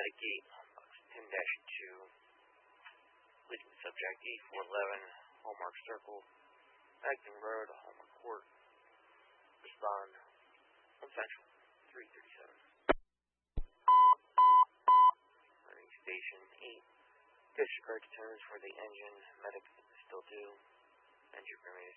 Medic Gate, box 10-2, leading subject 8411, Hallmark Circle, Acton Road, Hallmark Court. Respond on Central 337. Running Station 8. Disregard determines for the engine. Medic still due. Engine remains